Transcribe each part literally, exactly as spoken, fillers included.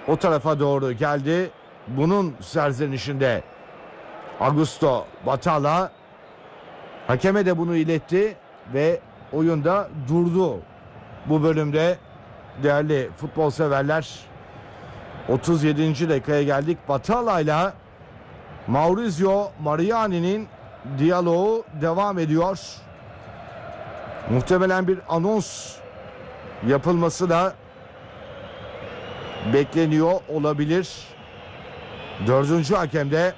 o tarafa doğru geldi. Bunun serzenişinde Augusto Batalla hakeme de bunu iletti ve oyunda durdu. Bu bölümde değerli futbol severler, otuz yedinci dakikaya geldik. Batalla ile Maurizio Mariani'nin diyaloğu devam ediyor. Muhtemelen bir anons yapılması da bekleniyor olabilir. Dördüncü hakem de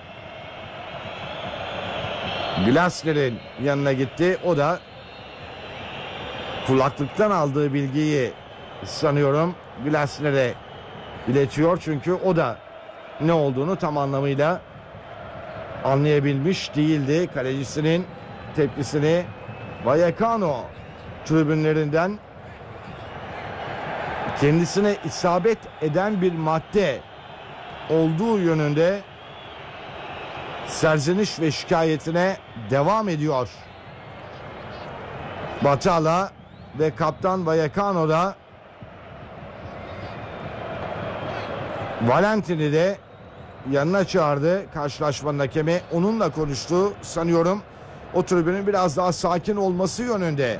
Glasner'in yanına gitti. O da kulaklıktan aldığı bilgiyi sanıyorum Glasner'e iletiyor. Çünkü o da ne olduğunu tam anlamıyla anlayabilmiş değildi. Kalecisinin tepkisini Vallecano tribünlerinden kendisine isabet eden bir madde olduğu yönünde serzeniş ve şikayetine devam ediyor. Batalla ve kaptan Vallecano da Valentin'i de yanına çağırdı. Karşılaşmanın hakemi onunla konuştu. Sanıyorum o tribünün biraz daha sakin olması yönünde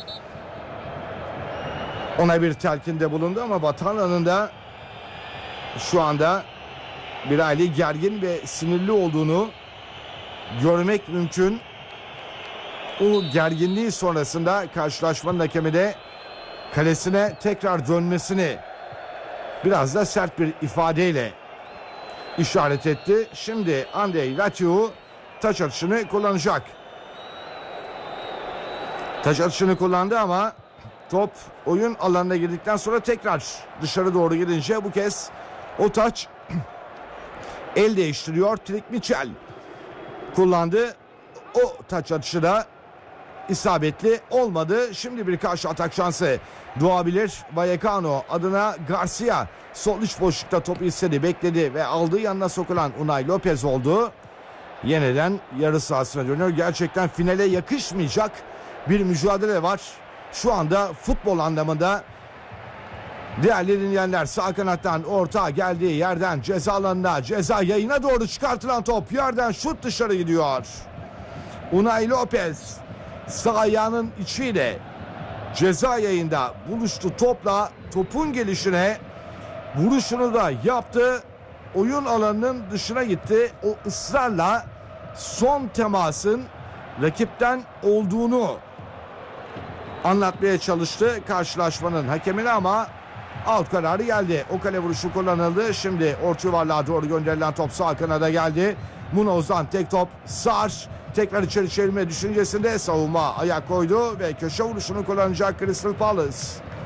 ona bir telkinde bulundu ama Batalla'nın da şu anda bir hayli gergin ve sinirli olduğunu görmek mümkün. O gerginliği sonrasında karşılaşmanın hakemi de kalesine tekrar dönmesini biraz da sert bir ifadeyle işaret etti. Şimdi Andrei Ratiu taç atışını kullanacak. Taç atışını kullandı ama top oyun alanına girdikten sonra tekrar dışarı doğru gidince bu kez o taç el değiştiriyor. Trik Mitchell kullandı. O taç atışı da isabetli olmadı. Şimdi bir karşı atak şansı doğabilir. Vallecano adına Garcia sol iç boşlukta topu istedi, bekledi ve aldığı yanına sokulan Unai Lopez oldu. Yeniden yarı sahasına dönüyor. Gerçekten finale yakışmayacak bir mücadele var. Şu anda futbol anlamında. Değerli dinleyenler, sağ kanattan orta geldiği yerden ceza alanına, ceza yayına doğru çıkartılan top yerden şut dışarı gidiyor. Unai Lopez sağ ayağının içiyle ceza yayında buluştu topla, topun gelişine vuruşunu da yaptı. Oyun alanının dışına gitti. O ısrarla son temasın rakipten olduğunu anlatmaya çalıştı karşılaşmanın hakemine ama out kararı geldi. O kale vuruşu kullanıldı. Şimdi orta yuvarlığa doğru gönderilen top sağ kanada geldi. Munoz'dan tek top. Sar tekrar içeri çevirme düşüncesinde savunma ayak koydu ve köşe vuruşunu kullanacak Crystal Palace.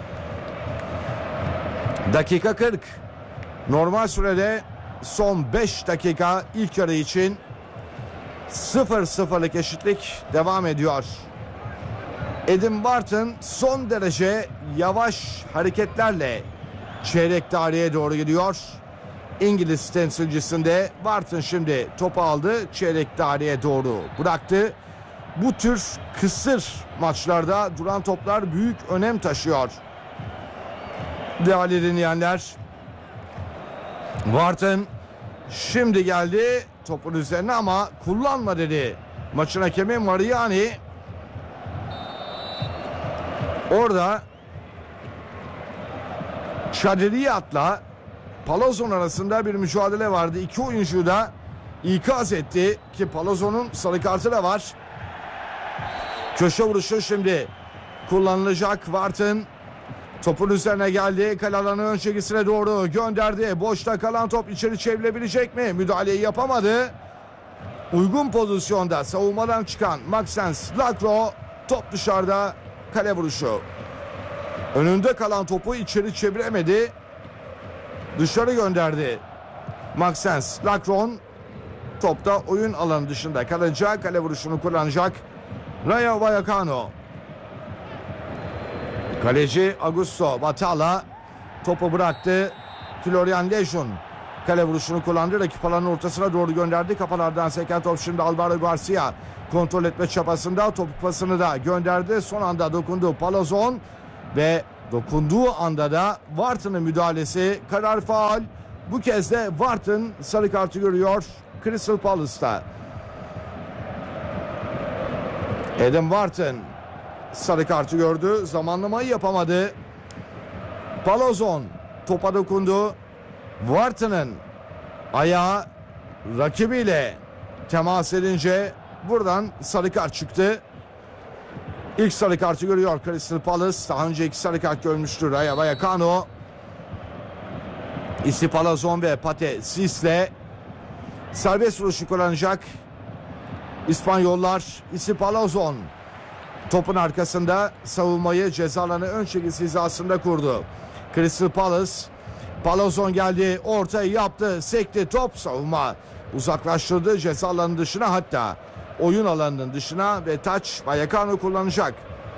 Dakika kırk. Normal sürede son beş dakika ilk yarı için sıfır sıfırlık eşitlik devam ediyor. Adam Wharton son derece yavaş hareketlerle çeyrek tarihe doğru gidiyor. İngiliz temsilcisinde Wharton şimdi topu aldı, çeyrek tarihe doğru bıraktı. Bu tür kısır maçlarda duran toplar büyük önem taşıyor. Değerli dinleyenler, Wharton şimdi geldi topun üzerine ama kullanma dedi maçın hakemi Mariani. Orada Çadiriyat'la Palazon arasında bir mücadele vardı. İki oyuncuyu da ikaz etti ki Palazon'un sarı kartı da var. Köşe vuruşu şimdi kullanılacak. Wharton topun üzerine geldi. Kale alanı ön çizgisine doğru gönderdi. Boşta kalan top içeri çevrilebilecek mi? Müdahaleyi yapamadı. Uygun pozisyonda savunmadan çıkan Maxence Lacroix, top dışarıda, kale vuruşu. Önünde kalan topu içeri çeviremedi. Dışarı gönderdi. Maxence Lacroix topta oyun alanı dışında kalacak. Kale vuruşunu kullanacak Rayo Vallecano. Kaleci Augusto Batalla topu bıraktı. Florian Lejeune kale vuruşunu kullandı. Rakip alanın ortasına doğru gönderdi. Kafalardan seken top şimdi Alvaro Garcia kontrol etme çabasında topuk pasını da gönderdi. Son anda dokundu Palazon ve dokunduğu anda da Wharton'ın müdahalesi, karar faul. Bu kez de Wharton sarı kartı görüyor Crystal Palace'ta. Adam Wharton sarı kartı gördü. Zamanlamayı yapamadı. Palazon topa dokundu. Wharton'ın ayağı rakibiyle temas edince buradan sarı kart çıktı. İlk sarı kartı görüyor Crystal Palace. Daha önce iki sarı kart görmüştür Rayo Vallecano. Isi Palazon ve Pate Sis'le serbest vuruşu kullanacak İspanyollar. Isi Palazon topun arkasında savunmayı, ceza alanı ön çizgisi hizasında kurdu. Crystal Palace, Palazon geldi, ortayı yaptı, sekti, top, savunma uzaklaştırdı ceza alanının dışına, hatta oyun alanının dışına ve taç Vallecano kullanacak.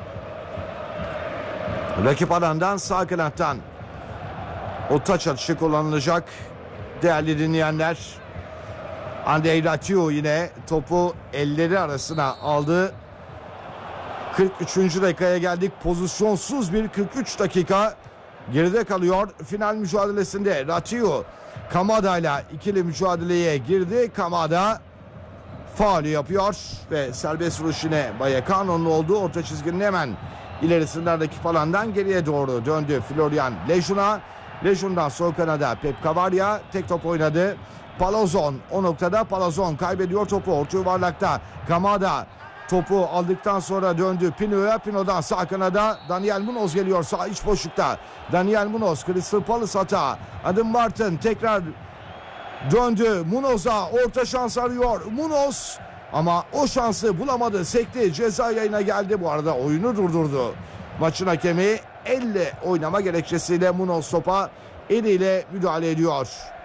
Rakip alandan sağ kanattan o taç atışı kullanılacak. Değerli dinleyenler, Andrei Ratiu yine topu elleri arasına aldı. kırk üçüncü dakikaya geldik. Pozisyonsuz bir kırk üç dakika geride kalıyor final mücadelesinde. Ratiu Kamada ile ikili mücadeleye girdi. Kamada faulü yapıyor ve serbest vuruş yine Vallecano'nun olduğu orta çizginin hemen ilerisinden rakip alandan geriye doğru döndü Florian Lejun'a. Lejun'dan sol kanada Pep Cavaria tek top oynadı. Palazon o noktada, Palazon kaybediyor topu orta yuvarlakta. Kamada topu aldıktan sonra döndü Pino'ya. Pino'dan sağ kanada Daniel Munoz geliyor sağ iç boşlukta. Daniel Munoz, Crystal Palace hata. Adam Wharton tekrar döndü Munoz'a, orta şans arıyor Munoz ama o şansı bulamadı, sekti, ceza yayına geldi. Bu arada oyunu durdurdu maçın hakemi. Elle oynama gerekçesiyle Munoz topa eliyle müdahale ediyor.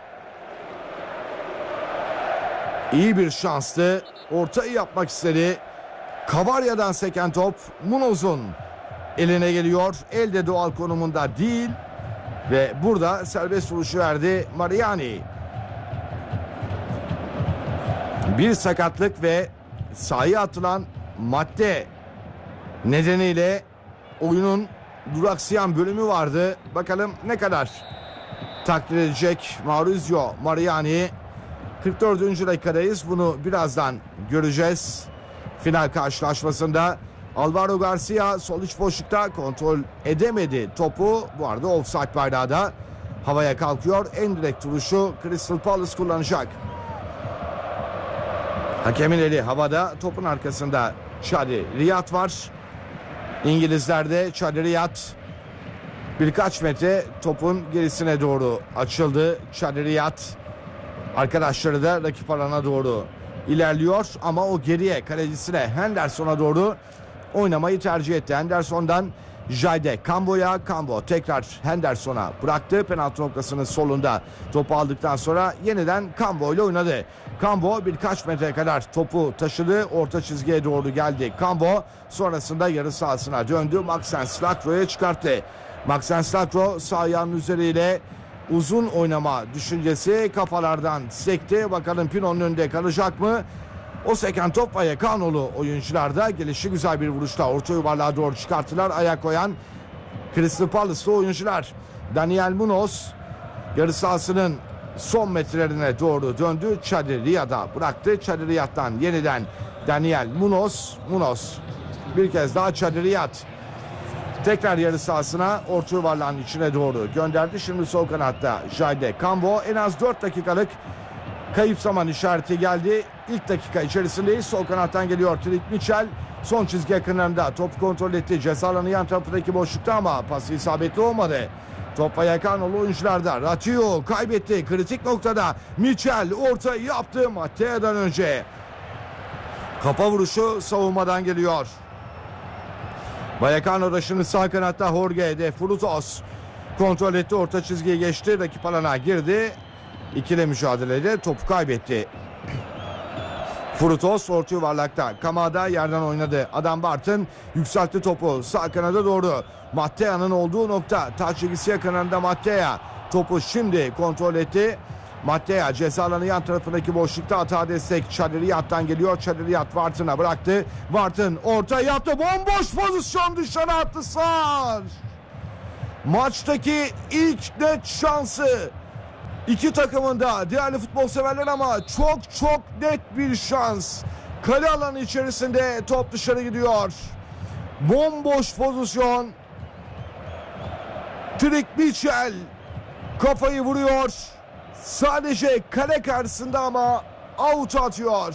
İyi bir şanstı, ortayı yapmak istedi. Cavaria'dan seken top Munoz'un eline geliyor. Elde doğal konumunda değil ve burada serbest vuruşu verdi Mariani. Bir sakatlık ve sahaya atılan madde nedeniyle oyunun duraksayan bölümü vardı. Bakalım ne kadar takdir edecek Maurizio Mariani. kırk dördüncü dakikadayız. Bunu birazdan göreceğiz. Final karşılaşmasında Alvaro Garcia sol iç boşlukta kontrol edemedi topu. Bu arada offside bayrağı da havaya kalkıyor. En direkt vuruşu Crystal Palace kullanacak. Hakemin eli havada, topun arkasında Chadi Riyad var. İngilizlerde Chadi Riyad birkaç metre topun gerisine doğru açıldı. Chadi Riyad arkadaşları da rakip alana doğru ilerliyor ama o geriye kalecisine Henderson'a doğru oynamayı tercih etti. Henderson'dan Jayde Cambo'ya, Cambo tekrar Henderson'a bıraktı. Penaltı noktasının solunda topu aldıktan sonra yeniden Cambo ile oynadı. Cambo birkaç metre kadar topu taşıdı. Orta çizgiye doğru geldi Cambo. Sonrasında yarı sahasına döndü. Maxence Lacroix'e çıkarttı. Maxence Lacroix sağ ayağının üzeriyle uzun oynama düşüncesi, kafalardan sekti. Bakalım Pino'nun önünde kalacak mı? O seken top Vallecano'lu oyuncularda, gelişi güzel bir vuruşla orta yuvarlığa doğru çıkarttılar. Ayak koyan Crystal Palace'lı oyuncular. Daniel Munoz yarı sahasının son metrelerine doğru döndü. Chadi Riyad'a bıraktı. Chadi Riyad'dan yeniden Daniel Munoz. Munoz bir kez daha Chadi Riyad. Tekrar yarı sahasına orta yuvarlağın içine doğru gönderdi. Şimdi sol kanatta Jayde Cambo. En az dört dakikalık kayıp zaman işareti geldi. İlk dakika içerisindeyiz. Sol kanattan geliyor Trik Mitchell. Son çizgi yakınlarında top kontrol etti. Ceza alanı yan tarafındaki boşlukta ama pası isabetli olmadı. Top Vallecano'lu oyuncularda. Ratiu kaybetti. Kritik noktada Mitchell ortayı yaptı Mattea'dan önce. Kafa vuruşu savunmadan geliyor. Vallecano'da şimdi sağ kanatta Jorge de Frutos kontrol etti. Orta çizgiye geçti. Rakip alana girdi. İkili mücadelede topu kaybetti. Frutos orta yuvarlakta. Kamada yerden oynadı. Adam Barton yükseltti topu sağ kanada doğru. Mattea'nın olduğu nokta. Taç çizgisi yakınında Mattea. Topu şimdi kontrol etti. Mattea ceza alanı yan tarafındaki boşlukta, hata destek Chadi Riyad'dan geliyor. Chadi Riyad Wharton'a bıraktı. Wharton orta yaptı. Bomboş pozisyon, dışarı attı Sar. Maçtaki ilk net şansı İki takımın da değerli futbol severler ama çok çok net bir şans. Kale alanı içerisinde top dışarı gidiyor. Bomboş pozisyon. Trik Mitchell kafayı vuruyor. Sadece kale karşısında ama out atıyor.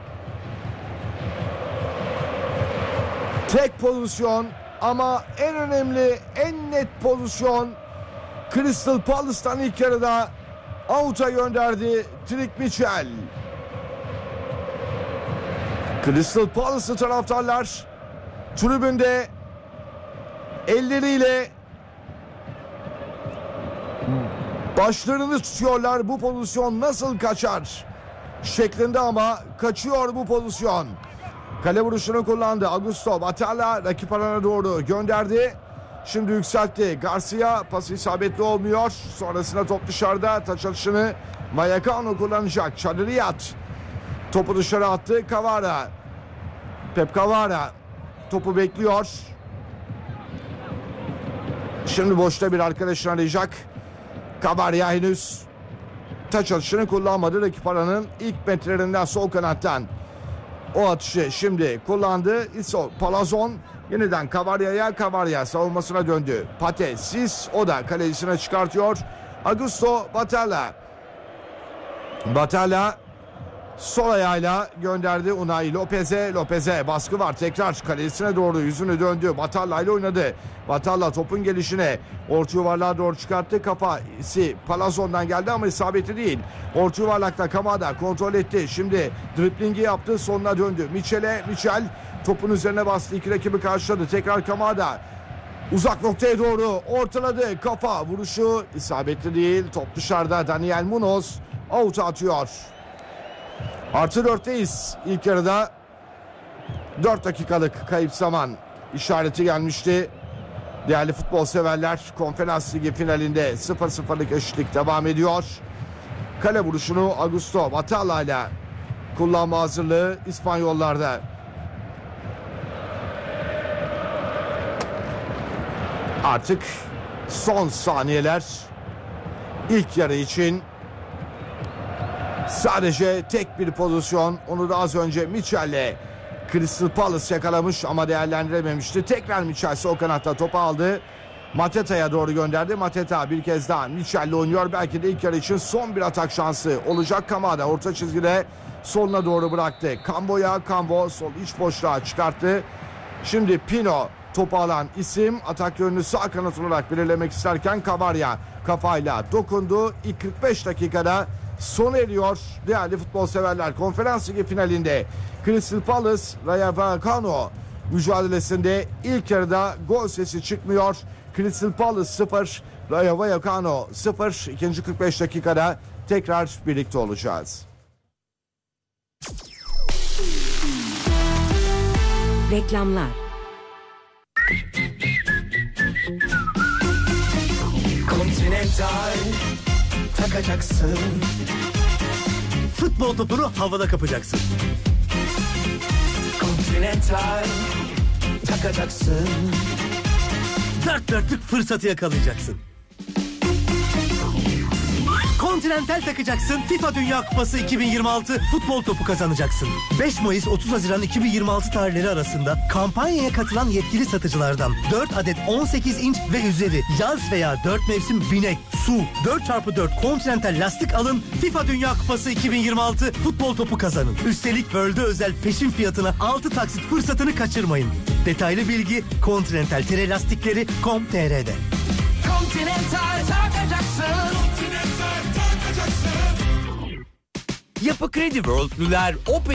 Tek pozisyon ama en önemli, en net pozisyon. Crystal Palace'tan ilk yarıda out'a gönderdi Trik Mitchell. Crystal Palace'lı taraftarlar tribünde elleriyle başlarını tutuyorlar. Bu pozisyon nasıl kaçar şeklinde ama kaçıyor bu pozisyon. Kale vuruşunu kullandı. Augusto Batalla rakip alana doğru gönderdi. Şimdi yükseltti. Garcia pası isabetli olmuyor. Sonrasında top dışarıda. Taç atışını Vallecano kullanacak. Çadıriyat topu dışarı attı. Cavara. Pep Cavara topu bekliyor. Şimdi boşta bir arkadaşını arayacak. Cavara henüz taç atışını kullanmadı. Rakip alanın ilk metrelerinden sol kanattan o atışı şimdi kullandı. İso Palazon yeniden Cavara'ya, Cavar'a savunmasına döndü. Pate Sis o da kalecisine çıkartıyor. Augusto Batalla. Batalla sol ayağıyla gönderdi Unai Lopez'e. Lopez'e baskı var. Tekrar kalesine doğru yüzünü döndü. Batalla ile oynadı. Batalla topun gelişine orta yuvarlığa doğru çıkarttı. Kafası Palazon'dan geldi ama isabeti değil. Orta yuvarlakta Kamada kontrol etti. Şimdi driblingi yaptı. Sonuna döndü. Mitchell'e. Mitchell topun üzerine bastı. İki rakibi karşıladı. Tekrar Kamada. Uzak noktaya doğru ortaladı. Kafa vuruşu isabetli değil. Top dışarıda. Daniel Munoz out atıyor. Artı dörtteyiz. İlk yarıda dört dakikalık kayıp zaman işareti gelmişti. Değerli futbol severler, Konferans Ligi finalinde sıfır sıfırlık eşitlik devam ediyor. Kale vuruşunu Augusto Batalla ile kullanma hazırlığı İspanyollarda. Artık son saniyeler ilk yarı için. Sadece tek bir pozisyon. Onu da az önce Mitchell'le Crystal Palace yakalamış ama değerlendirememişti. Tekrar Mitchell sol kanatta topu aldı. Mateta'ya doğru gönderdi. Mateta bir kez daha Mitchell'le oynuyor. Belki de ilk yarı için son bir atak şansı olacak. Kamada orta çizgide soluna doğru bıraktı. Cambo'ya, Cambo sol iç boşluğa çıkarttı. Şimdi Pino topu alan isim. Atak yönünü sağ kanat olarak belirlemek isterken Cavara kafayla dokundu. İlk kırk beş dakikada sona eriyor değerli futbol severler. Konferans Ligi finalinde Crystal Palace Rayo Vallecano mücadelesinde ilk yarıda gol sesi çıkmıyor. Crystal Palace sıfır, Rayo Vallecano sıfır. İkinci kırk beş dakikada tekrar birlikte olacağız. Reklamlar. Continental takacaksın. Futbol topunu havada kapacaksın. Continental takacaksın. Dört dörtlük fırsatı yakalayacaksın. Continental takacaksın. FIFA Dünya Kupası iki bin yirmi altı futbol topu kazanacaksın. beş Mayıs otuz Haziran iki bin yirmi altı tarihleri arasında kampanyaya katılan yetkili satıcılardan dört adet on sekiz inç ve üzeri yaz veya dört mevsim binek, su, dört çarpı dört Continental lastik alın. FIFA Dünya Kupası iki bin yirmi altı futbol topu kazanın. Üstelik World'e özel peşin fiyatına altı taksit fırsatını kaçırmayın. Detaylı bilgi Continental lastikleri nokta com nokta tr'de. Continental takacaksın. Yapı Kredi World'lüler Opel